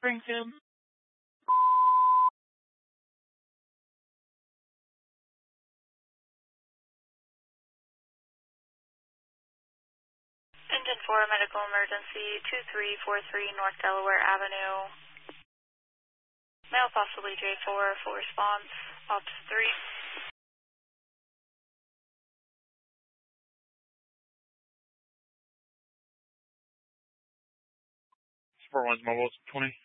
Springfield. Engine 4, medical emergency, 2343 North Delaware Avenue. Male, possibly J4, full response, Ops 3. Support 1's mobile, 20.